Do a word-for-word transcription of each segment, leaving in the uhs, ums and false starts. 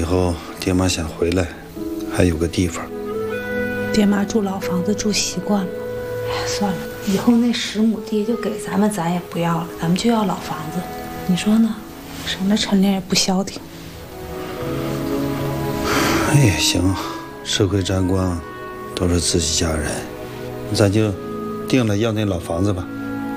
后爹妈想回来，还有个地方。 爹妈住老房子住习惯了，哎呀，算了，以后那十亩地就给咱们，咱也不要了，咱们就要老房子，你说呢？省得陈玲也不消停。 哎也行，吃亏沾光，都是自己家人，咱就定了要那老房子吧。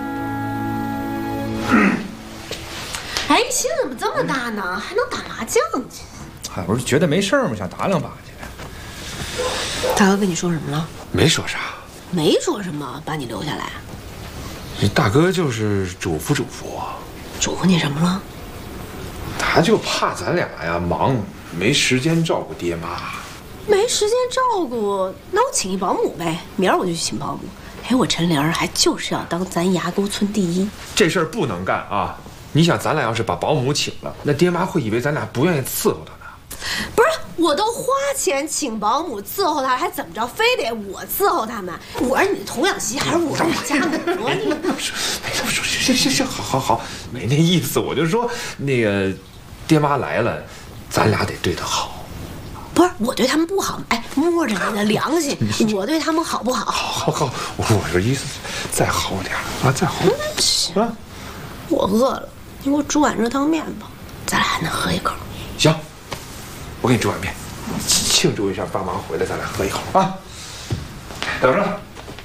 哎，心怎么这么大呢？还能打麻将去？ 嗨，我是觉得没事嘛，想打两把去。 大哥跟你说什么了？ 没说啥， 没说什么，把你留下来。 你大哥就是嘱咐嘱咐我。 嘱咐你什么了？ 他就怕咱俩呀忙，没时间照顾爹妈。 没时间照顾，那我请一保姆呗。明儿我就去请保姆。哎，我陈玲还就是要当咱牙沟村第一。这事儿不能干啊！你想，咱俩要是把保姆请了，那爹妈会以为咱俩不愿意伺候他呢。不是，我都花钱请保姆伺候他，还怎么着？非得我伺候他们？我是你的童养媳，还是我是家母？你行行行，好好好，没那意思。我就说那个爹妈来了，咱俩得对他好。不是我对他们不好，哎，摸着你的良心，我对他们好不好？好，好，好，我这意思再好点啊，再好点。行，啊，我饿了，你给我煮碗热汤面吧，咱俩还能喝一口。行，我给你煮碗面，庆祝一下爸妈回来，咱俩喝一口啊。等着。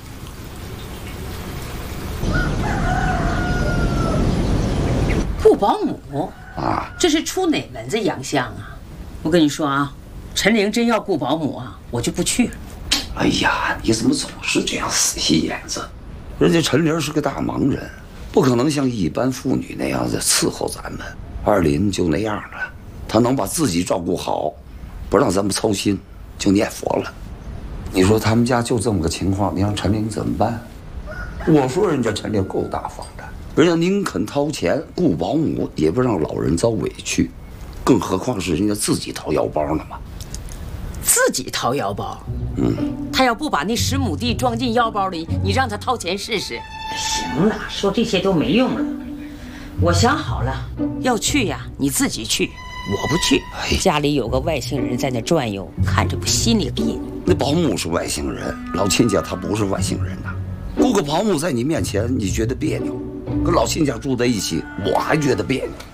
雇保姆啊，这是出哪门子洋相啊？我跟你说啊。陈玲真要雇保姆啊，我就不去了。 哎呀，你怎么总是这样死细眼子？人家陈玲是个大忙人，不可能像一般妇女那样子伺候咱们。二林就那样了，她能把自己照顾好，不让咱们操心，就念佛了。你说他们家就这么个情况，你让陈玲怎么办？我说人家陈玲够大方的，人家宁肯掏钱雇保姆，也不让老人遭委屈，更何况是人家自己掏腰包呢嘛。 自己掏腰包， 嗯， 他要不把那十亩地装进腰包里，你让他掏钱试试。行了，说这些都没用了。我想好了，要去呀，你自己去，我不去。哎、家里有个外姓人在那转悠，看着不心里别扭。 那保姆是外姓人，老亲家他不是外姓人呐。雇个保姆在你面前，你觉得别扭；跟老亲家住在一起，我还觉得别扭。